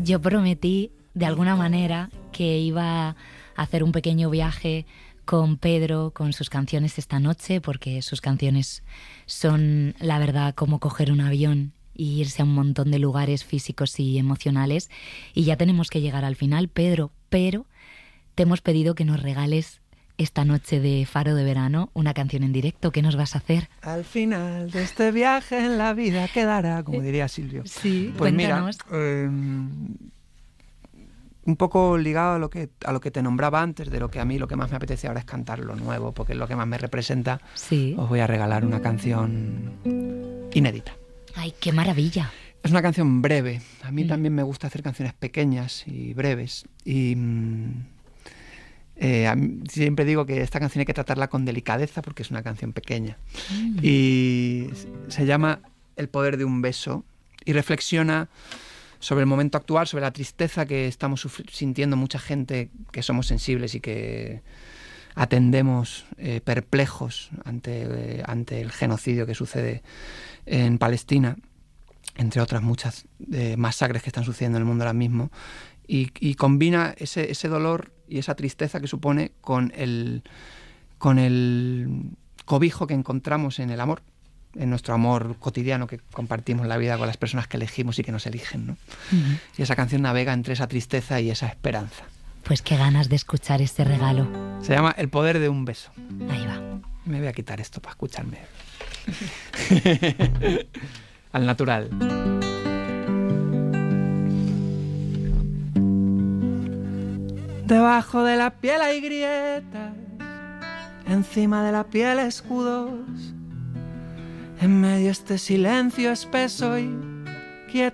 Yo prometí, de alguna manera, que iba a hacer un pequeño viaje con Pedro, con sus canciones esta noche, porque sus canciones son, la verdad, como coger un avión y irse a un montón de lugares físicos y emocionales. Y ya tenemos que llegar al final, Pedro, pero te hemos pedido que nos regales esta noche de Faro de Verano una canción en directo. ¿Qué nos vas a hacer? Al final de este viaje en la vida quedará, como diría Silvio. Sí, pues cuéntanos. Mira, un poco ligado a lo que te nombraba antes, de lo que a mí lo que más me apetece ahora es cantar lo nuevo, porque es lo que más me representa. Sí. Os voy a regalar una canción inédita. ¡Ay, qué maravilla! Es una canción breve. A mí también me gusta hacer canciones pequeñas y breves. Y siempre digo que esta canción hay que tratarla con delicadeza porque es una canción pequeña. Y se llama El poder de un beso y reflexiona sobre el momento actual, sobre la tristeza que estamos sintiendo mucha gente que somos sensibles y que atendemos perplejos ante el genocidio que sucede en Palestina, entre otras muchas masacres que están sucediendo en el mundo ahora mismo, y combina ese dolor y esa tristeza que supone con el cobijo que encontramos en el amor, en nuestro amor cotidiano que compartimos la vida con las personas que elegimos y que nos eligen, ¿no? Uh-huh. Y esa canción navega entre esa tristeza y esa esperanza. Pues qué ganas de escuchar este regalo. Se llama El poder de un beso. Ahí va. Me voy a quitar esto para escucharme al natural. Debajo de la piel hay grietas, encima de la piel escudos. En medio este silencio espeso y